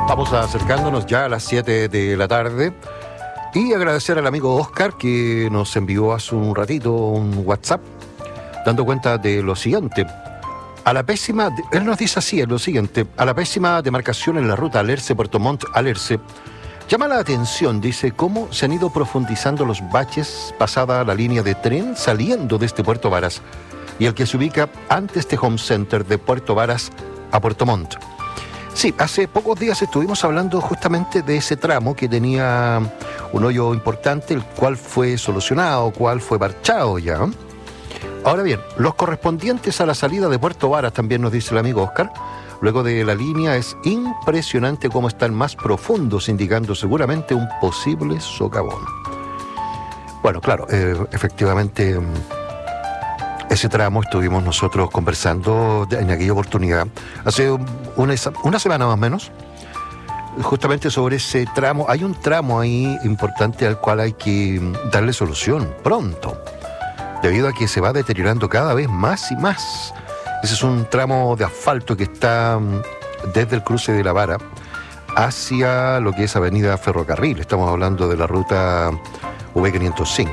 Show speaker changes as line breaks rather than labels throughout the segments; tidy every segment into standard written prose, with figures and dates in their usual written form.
Vamos acercándonos ya a las 7 de la tarde y agradecer al amigo Oscar que nos envió hace un ratito un WhatsApp dando cuenta de lo siguiente. Él nos dice así, es lo siguiente: a la pésima demarcación en la ruta Alerce-Puerto Montt-Alerce, llama la atención, dice, cómo se han ido profundizando los baches pasada la línea de tren saliendo de este Puerto Varas y el que se ubica ante este home center de Puerto Varas a Puerto Montt. Sí, hace pocos días estuvimos hablando justamente de ese tramo que tenía un hoyo importante, el cual fue solucionado, cual fue parchado ya. Ahora bien, los correspondientes a la salida de Puerto Varas, también nos dice el amigo Oscar, luego de la línea es impresionante cómo están más profundos, indicando seguramente un posible socavón. Bueno, claro, efectivamente, ese tramo estuvimos nosotros conversando en aquella oportunidad, hace una semana más o menos, justamente sobre ese tramo. Hay un tramo ahí importante al cual hay que darle solución pronto, debido a que se va deteriorando cada vez más y más. Ese es un tramo de asfalto que está desde el cruce de la Vara hacia lo que es Avenida Ferrocarril. Estamos hablando de la ruta V505.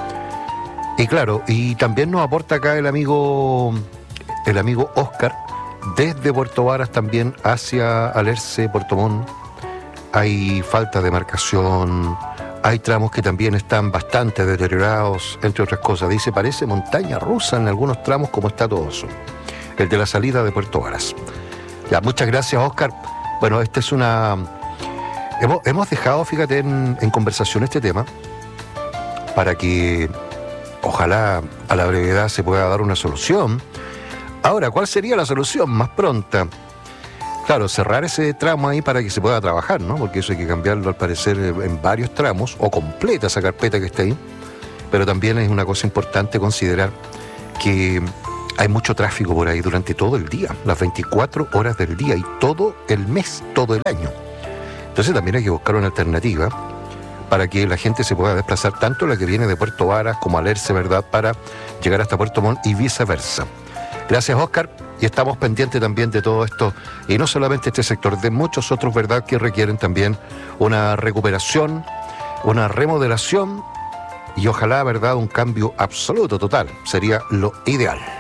Y claro, y también nos aporta acá el amigo Oscar, desde Puerto Varas también hacia Alerce, Puerto Montt. Hay falta de marcación, hay tramos que también están bastante deteriorados, entre otras cosas. Dice, parece montaña rusa en algunos tramos como está todo eso. El de la salida de Puerto Varas. Ya, muchas gracias, Oscar. Bueno, esta es una... Hemos dejado, fíjate, en conversación este tema para que ojalá a la brevedad se pueda dar una solución. Ahora, ¿cuál sería la solución más pronta? Claro, cerrar ese tramo ahí para que se pueda trabajar, ¿no? Porque eso hay que cambiarlo al parecer en varios tramos, o completa esa carpeta que está ahí. Pero también es una cosa importante considerar que hay mucho tráfico por ahí durante todo el día, las 24 horas del día y todo el mes, todo el año. Entonces también hay que buscar una alternativa para que la gente se pueda desplazar, tanto la que viene de Puerto Varas como Alerce, ¿verdad?, para llegar hasta Puerto Montt y viceversa. Gracias, Oscar, y estamos pendientes también de todo esto, y no solamente este sector, de muchos otros, ¿verdad?, que requieren también una recuperación, una remodelación y ojalá, ¿verdad?, un cambio absoluto, total, sería lo ideal.